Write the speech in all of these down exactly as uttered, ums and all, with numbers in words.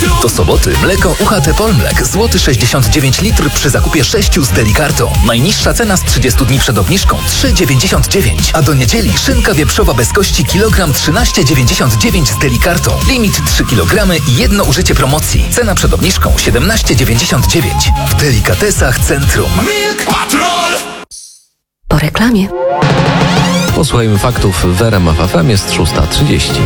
Do soboty mleko U H T Polmlek złoty sześćdziesiąt dziewięć litr przy zakupie sześciu z Delikartą. Najniższa cena z trzydziestu dni przed obniżką trzy dziewięćdziesiąt dziewięć. A do niedzieli szynka wieprzowa bez kości kilogram trzynaście dziewięćdziesiąt dziewięć z Delikartą. Limit trzy kilogramy i jedno użycie promocji. Cena przed obniżką siedemnaście dziewięćdziesiąt dziewięć. W Delikatesach Centrum. Milk Patrol! Po reklamie. Posłuchajmy faktów w R M F F M, jest szósta trzydzieści.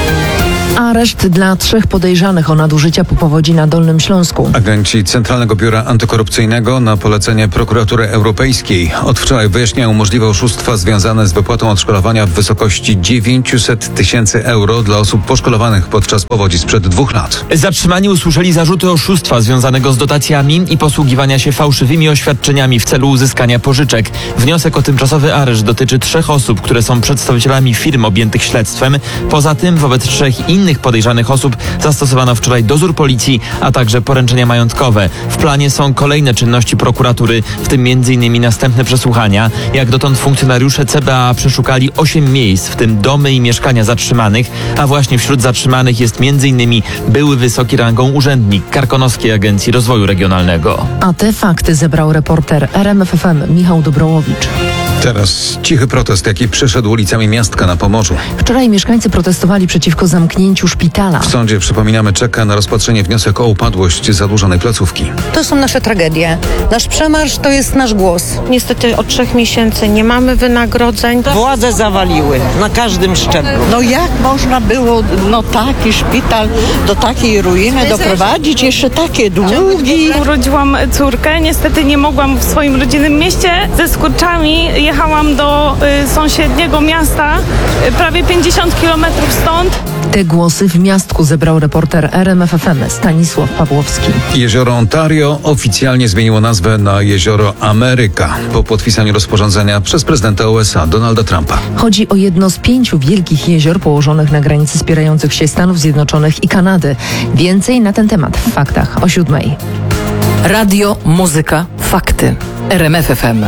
Areszt dla trzech podejrzanych o nadużycia po powodzi na Dolnym Śląsku. Agenci Centralnego Biura Antykorupcyjnego na polecenie Prokuratury Europejskiej od wczoraj wyjaśniają możliwe oszustwa związane z wypłatą odszkodowania w wysokości dziewięćset tysięcy euro dla osób poszkodowanych podczas powodzi sprzed dwóch lat. Zatrzymani usłyszeli zarzuty oszustwa związanego z dotacjami i posługiwania się fałszywymi oświadczeniami w celu uzyskania pożyczek. Wniosek o tymczasowy areszt dotyczy trzech osób, które są przedstawicielami firm objętych śledztwem. Poza tym wobec trzech innych Innych podejrzanych osób zastosowano wczoraj dozór policji, a także poręczenia majątkowe. W planie są kolejne czynności prokuratury, w tym między innymi następne przesłuchania. Jak dotąd funkcjonariusze C B A przeszukali osiem miejsc, w tym domy i mieszkania zatrzymanych, a właśnie wśród zatrzymanych jest między innymi były wysoki rangą urzędnik Karkonoskiej Agencji Rozwoju Regionalnego. A te fakty zebrał reporter R M F F M Michał Dobrołowicz. Teraz cichy protest, jaki przeszedł ulicami Miastka na Pomorzu. Wczoraj mieszkańcy protestowali przeciwko zamknięciu szpitala. W sądzie, przypominamy, czeka na rozpatrzenie wniosek o upadłość zadłużonej placówki. To są nasze tragedie. Nasz przemarsz to jest nasz głos. Niestety od trzech miesięcy nie mamy wynagrodzeń. Władze zawaliły na każdym szczeblu. No jak można było no taki szpital do takiej ruiny doprowadzić? Jeszcze takie długi. Urodziłam córkę. Niestety nie mogłam w swoim rodzinnym mieście. Ze skurczami jechałam do y, sąsiedniego miasta, y, prawie pięćdziesiąt kilometrów stąd. Te głosy w Miastku zebrał reporter R M F F M Stanisław Pawłowski. Jezioro Ontario oficjalnie zmieniło nazwę na Jezioro Ameryka po podpisaniu rozporządzenia przez prezydenta U S A Donalda Trumpa. Chodzi o jedno z pięciu wielkich jezior położonych na granicy wspierających się Stanów Zjednoczonych i Kanady. Więcej na ten temat w faktach o siódmej. Radio, muzyka, fakty. R M F F M.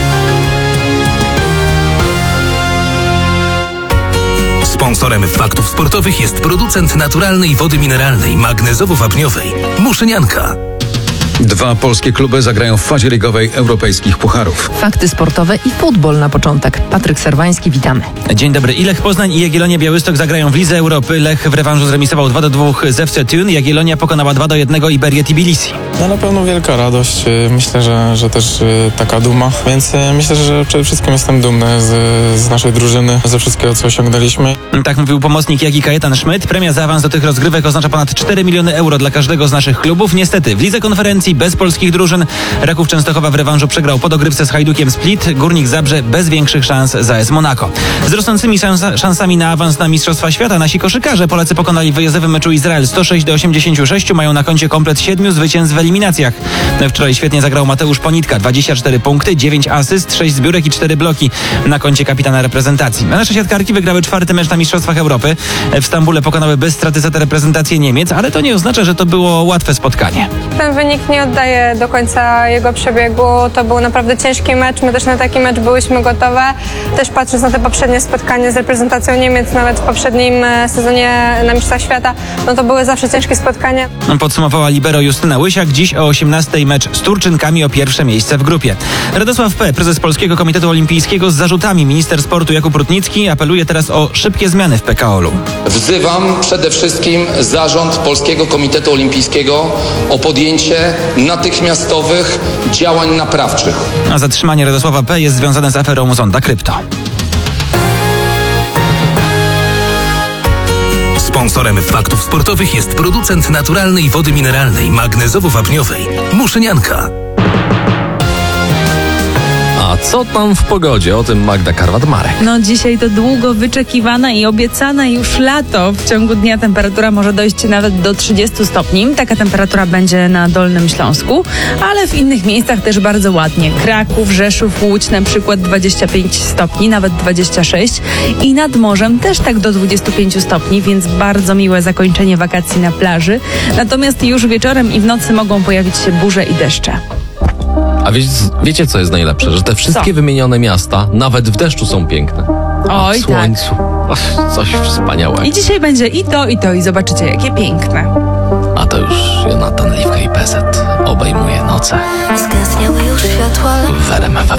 Sponsorem faktów sportowych jest producent naturalnej wody mineralnej magnezowo-wapniowej Muszynianka. Dwa polskie kluby zagrają w fazie ligowej europejskich pucharów. Fakty sportowe i futbol na początek. Patryk Serwański, witamy. Dzień dobry. I Lech Poznań i Jagiellonia Białystok zagrają w Lidze Europy. Lech w rewanżu zremisował dwa do dwóch z F C Thun. Jagiellonia pokonała dwa do jednego Iberię Tbilisi. No na pewno wielka radość. Myślę, że, że też taka duma. Więc myślę, że przede wszystkim jestem dumny z, z naszej drużyny, ze wszystkiego, co osiągnęliśmy. Tak mówił pomocnik Jagi Kajetan Szmyt. Premia za awans do tych rozgrywek oznacza ponad cztery miliony euro dla każdego z naszych klubów. Niestety w Lidze Konferencji bez polskich drużyn. Raków Częstochowa w rewanżu przegrał po dogrywce z Hajdukiem Split. Górnik Zabrze bez większych szans za A S Monaco. Z rosnącymi szans- szansami na awans na Mistrzostwa Świata nasi koszykarze Polacy pokonali w wyjazdowym meczu Izrael sto sześć do osiemdziesięciu sześciu. Mają na koncie komplet siedmiu zwycięstw w eliminacjach. Wczoraj świetnie zagrał Mateusz Ponitka. dwadzieścia cztery punkty, dziewięć asyst, sześć zbiórek i cztery bloki na koncie kapitana reprezentacji. A nasze siatkarki wygrały czwarty mecz na Mistrzostwach Europy. W Stambule pokonały bez straty za tę reprezentację Niemiec, ale to nie oznacza, że to było łatwe spotkanie. Ten wynik nie oddaje do końca jego przebiegu. To był naprawdę ciężki mecz. My też na taki mecz byłyśmy gotowe. Też patrząc na te poprzednie spotkanie z reprezentacją Niemiec, nawet w poprzednim sezonie na Mistrzostwach Świata, no to były zawsze ciężkie spotkania. Podsumowała libero Justyna Łysiak. Dziś o osiemnastej mecz z Turczynkami o pierwsze miejsce w grupie. Radosław P., prezes Polskiego Komitetu Olimpijskiego, z zarzutami. Minister sportu Jakub Rutnicki apeluje teraz o szybkie zmiany w P K O L u. Wzywam przede wszystkim zarząd Polskiego Komitetu Olimpijskiego o podjęcie natychmiastowych działań naprawczych. A zatrzymanie Radosława P. jest związane z aferą Zonda Krypto. Sponsorem faktów sportowych jest producent naturalnej wody mineralnej magnezowo-wapniowej Muszynianka. A co tam w pogodzie? O tym Magda Karwat-Marek. No dzisiaj to długo wyczekiwane i obiecane już lato. W ciągu dnia temperatura może dojść nawet do trzydziestu stopni. Taka temperatura będzie na Dolnym Śląsku, ale w innych miejscach też bardzo ładnie. Kraków, Rzeszów, Łódź na przykład dwadzieścia pięć stopni, nawet dwadzieścia sześć i nad morzem też tak do dwudziestu pięciu stopni, więc bardzo miłe zakończenie wakacji na plaży. Natomiast już wieczorem i w nocy mogą pojawić się burze i deszcze. A wie, wiecie, co jest najlepsze? Że te wszystkie co? wymienione miasta nawet w deszczu są piękne. A Oj, w słońcu. tak. Ach, coś wspaniałego. I dzisiaj będzie i to, i to i zobaczycie, jakie piękne. A to już P Z obejmuje noce Zgasniały już światła. w R M F F M.